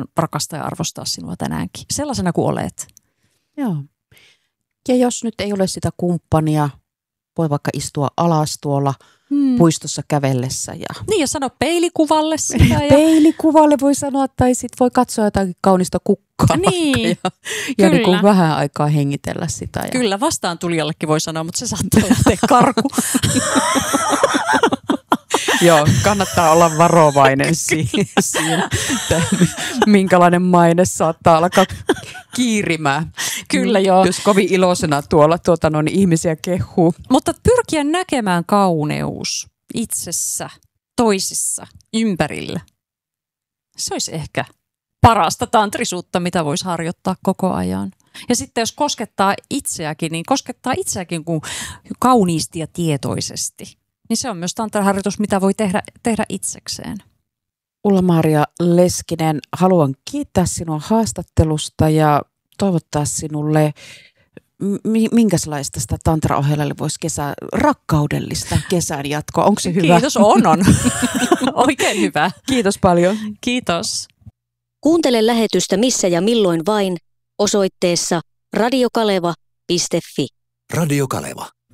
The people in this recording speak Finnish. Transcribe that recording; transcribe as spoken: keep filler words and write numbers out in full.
rakastaa ja arvostaa sinua tänäänkin. Sellaisena kuin olet. Joo. Ja jos nyt ei ole sitä kumppania, voi vaikka istua alas tuolla hmm. puistossa kävellessä. Ja... Niin, ja sano peilikuvalle sitä. Ja... Peilikuvalle voi sanoa, tai sitten voi katsoa jotakin kaunista kukkaa. Niin, ja, ja niin kuin vähän aikaa hengitellä sitä. Ja... Kyllä, vastaan tulijallekin voi sanoa, mutta se saattaa lähteä karku. Joo, kannattaa olla varovainen siinä, minkälainen maine saattaa alkaa kiirimään. Kyllä joo. Jos kovin iloisena tuolla tuota, no, niin ihmisiä kehuu. Mutta pyrkiä näkemään kauneus itsessä, toisissa, ympärillä. Se olisi ehkä parasta tantrisuutta, mitä voisi harjoittaa koko ajan. Ja sitten jos koskettaa itseäkin, niin koskettaa itseäkin kuin kauniisti ja tietoisesti. Niin se on myös tantraharjoitus, mitä voi tehdä, tehdä itsekseen. Ulla-Maria Leskinen, haluan kiittää sinua haastattelusta ja toivottaa sinulle, minkälaista sitä tantraohjelmalle voisi kesä, rakkaudellista kesän jatkoa. Onko se hyvä? Kiitos, on on. Oikein hyvä. Kiitos paljon. Kiitos. Kuuntele lähetystä missä ja milloin vain osoitteessa radiokaleva piste fi. Radio Kaleva.